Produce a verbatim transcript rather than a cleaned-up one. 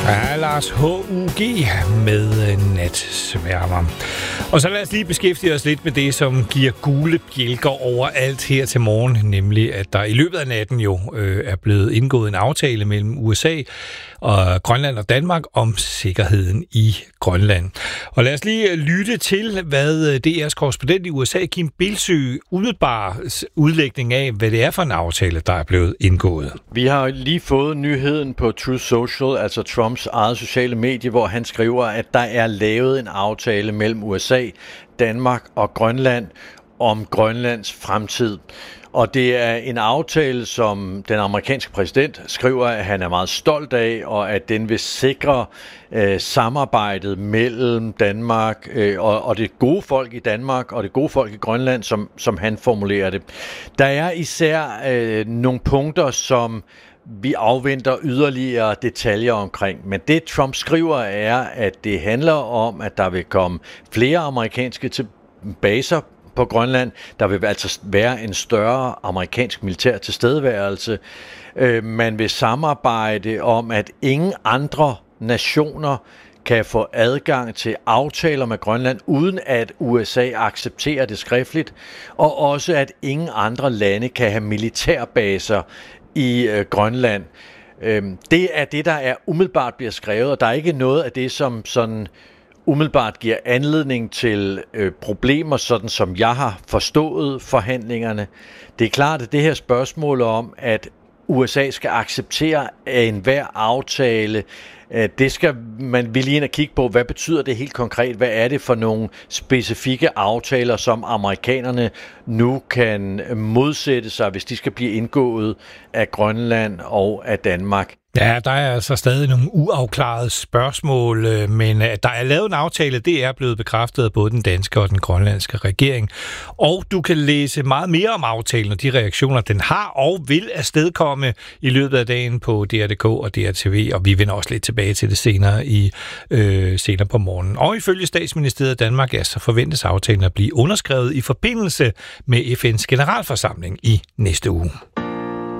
Ja, Lars H U G med Natsværmer. Og så lad os lige beskæftige os lidt med det, som giver gule bjælker overalt her til morgen, nemlig at der i løbet af natten jo øh, er blevet indgået en aftale mellem U S A og Grønland og Danmark om sikkerheden i Grønland. Og lad os lige lytte til, hvad D R's korrespondent i U S A, Kim Bildsøe, umiddelbar udlægning af, hvad det er for en aftale, der er blevet indgået. Vi har lige fået nyheden på Truth Social, altså Trumps eget sociale medie, hvor han skriver, at der er lavet en aftale mellem U S A, Danmark og Grønland om Grønlands fremtid. Og det er en aftale, som den amerikanske præsident skriver, at han er meget stolt af, og at den vil sikre øh, samarbejdet mellem Danmark øh, og, og det gode folk i Danmark og det gode folk i Grønland, som, som han formulerer det. Der er især øh, nogle punkter, som vi afventer yderligere detaljer omkring. Men det Trump skriver er, at det handler om, at der vil komme flere amerikanske til baser på Grønland. Der vil altså være en større amerikansk militær tilstedeværelse. Øh, man vil samarbejde om, at ingen andre nationer kan få adgang til aftaler med Grønland, uden at U S A accepterer det skriftligt, og også at ingen andre lande kan have militærbaser i øh, Grønland. Øh, det er det, der er umiddelbart bliver skrevet, og der er ikke noget af det, som sådan umiddelbart giver anledning til øh, problemer, sådan som jeg har forstået forhandlingerne. Det er klart, at det her spørgsmål om, at U S A skal acceptere enhver aftale, øh, det skal man vil lige ind og kigge på, hvad betyder det helt konkret? Hvad er det for nogle specifikke aftaler, som amerikanerne nu kan modsætte sig, hvis de skal blive indgået af Grønland og af Danmark? Ja, der er altså stadig nogle uafklarede spørgsmål, men at der er lavet en aftale, det er blevet bekræftet af både den danske og den grønlandske regering. Og du kan læse meget mere om aftalen og de reaktioner, den har og vil afstedkomme i løbet af dagen på D R punktum D K og D R T V, og vi vender også lidt tilbage til det senere, i, øh, senere på morgenen. Og ifølge Statsministeriet af Danmark, ja, så forventes aftalen at blive underskrevet i forbindelse med F N's generalforsamling i næste uge.